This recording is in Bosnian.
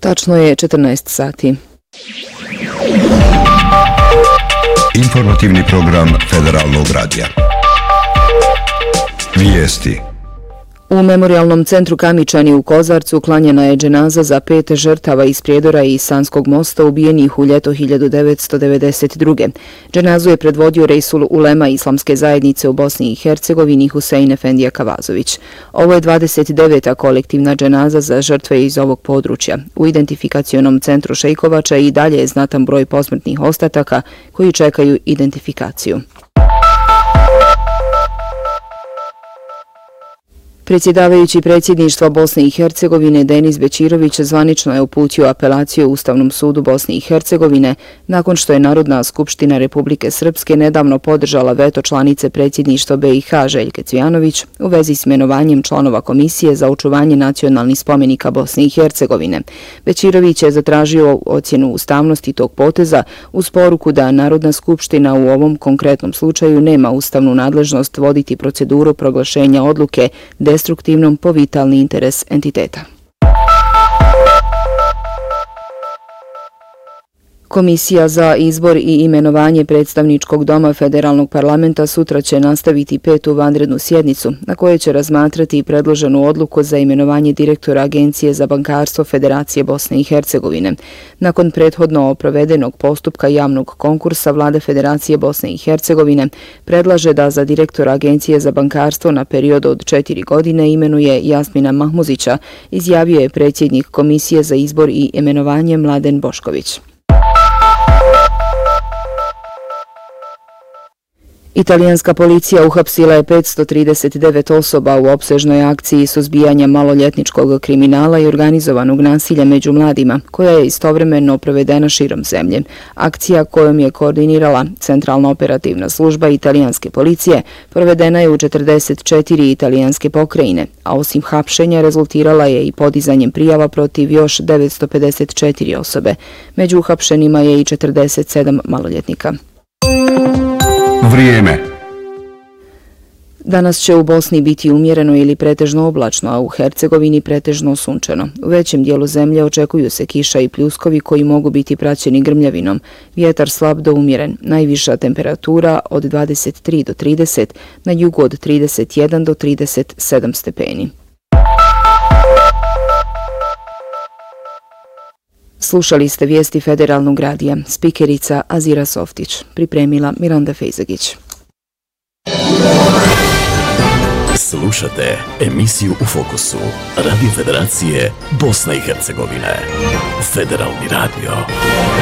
Tačno je 14 sati. Informativni program Federalnog radija. Vijesti. U Memorijalnom centru Kamičani u Kozarcu klanjena je dženaza za 5 žrtava iz Prijedora i Sanskog mosta ubijenih u ljeto 1992. Dženazu je predvodio Reisul Ulema Islamske zajednice u Bosni i Hercegovini Husein Efendija Kavazović. Ovo je 29. kolektivna dženaza za žrtve iz ovog područja. U identifikacionom centru Šejkovača i dalje je znatan broj posmrtnih ostataka koji čekaju identifikaciju. Predsjedavajući predsjedništva Bosne i Hercegovine Denis Bećirović zvanično je uputio apelaciju Ustavnom sudu Bosne i Hercegovine nakon što je Narodna skupština Republike Srpske nedavno podržala veto članice predsjedništva BiH Željke Cvijanović u vezi s imenovanjem članova Komisije za očuvanje nacionalnih spomenika Bosne i Hercegovine. Bećirović je zatražio ocjenu ustavnosti tog poteza uz poruku da Narodna skupština u ovom konkretnom slučaju nema ustavnu nadležnost voditi proceduru proglašenja odluke destruktivnom po vitalni interes entiteta. Komisija za izbor i imenovanje predstavničkog doma Federalnog parlamenta sutra će nastaviti 5. vanrednu sjednicu na kojoj će razmatrati predloženu odluku za imenovanje direktora Agencije za bankarstvo Federacije Bosne i Hercegovine. Nakon prethodno provedenog postupka javnog konkursa, Vlada Federacije Bosne i Hercegovine predlaže da za direktora Agencije za bankarstvo na period od 4 godine imenuje Jasmina Mahmuzića, izjavio je predsjednik Komisije za izbor i imenovanje Mladen Bošković. Italijanska policija uhapsila je 539 osoba u opsežnoj akciji suzbijanja maloljetničkog kriminala i organizovanog nasilja među mladima, koja je istovremeno provedena širom zemlje. Akcija kojom je koordinirala Centralna operativna služba italijanske policije provedena je u 44 italijanske pokrajine, a osim hapšenja rezultirala je i podizanjem prijava protiv još 954 osobe. Među uhapšenima je i 47 maloljetnika. Vrijeme. Danas će u Bosni biti umjereno ili pretežno oblačno, a u Hercegovini pretežno sunčano. U većem dijelu zemlje očekuju se kiša i pljuskovi koji mogu biti praćeni grmljavinom. Vjetar slab do umjeren. Najviša temperatura od 23 do 30, na jugu od 31 do 37 stepeni. Slušali ste vijesti Federalnog radija. Spikerica Azira Softić. Pripremila Miranda Fejzagić. Slušate emisiju U fokusu Radio Federacije Bosne i Hercegovine. Federalni radio.